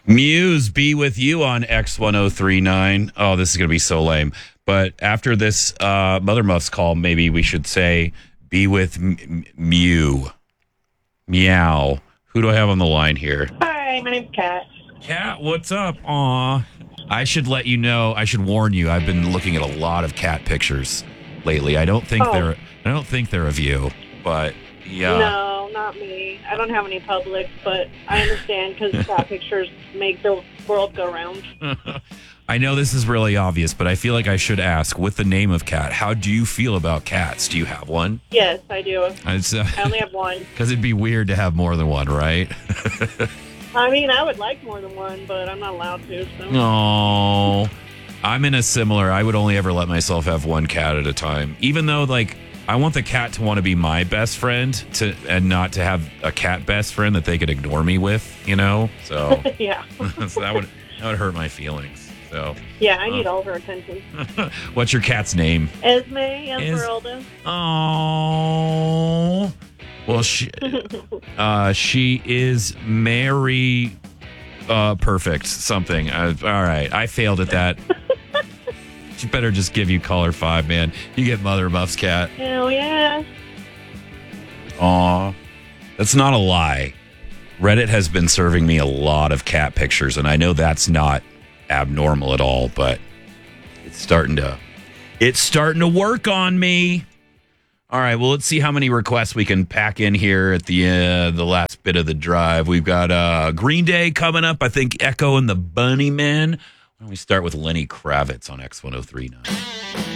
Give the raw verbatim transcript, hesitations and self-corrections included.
Muse be with you on X ten thirty-nine. Oh, this is going to be so lame. But after this uh, Mother Muffs call, maybe we should say be with M- M- Mew. Meow. Who do I have on the line here? Hi, my name's Kat. Kat, what's up? Aw. I should let you know, I should warn you, I've been looking at a lot of cat pictures lately. I don't think Oh. they're I don't think they're of you, but yeah. No, not me. I don't have any public, but I understand because cat pictures make the world go round. I know this is really obvious, but I feel like I should ask, with the name of Cat, how do you feel about cats? Do you have one? Yes, I do. It's, uh, I only have one. Because it'd be weird to have more than one, right? I mean, I would like more than one, but I'm not allowed to. So. No. I'm in a similar, I would only ever let myself have one cat at a time. Even though, like, I want the cat to want to be my best friend to and not to have a cat best friend that they could ignore me with, you know? So, Yeah. so that would that would hurt my feelings. So, Yeah, I need all her attention. what's your cat's name? Esme, Esmeralda. Oh, well, she uh, she is Mary. Uh, perfect. Something. Uh, all right, I failed at that. She better just give you caller five, man. You get Mother Muff's cat. Hell yeah. Aw, that's not a lie. Reddit has been serving me a lot of cat pictures, and I know that's not abnormal at all, but it's starting to it's starting to work on me. All right, well, let's see how many requests we can pack in here at the uh, the last bit of the drive. We've got uh, Green Day coming up. I think Echo and the Bunnymen. Why don't we start with Lenny Kravitz on X ten thirty-nine?